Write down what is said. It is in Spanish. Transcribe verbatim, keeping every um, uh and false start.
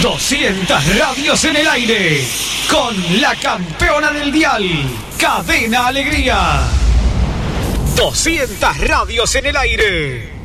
doscientas radios en el aire, con la campeona del dial, Cadena Alegría. doscientas radios en el aire.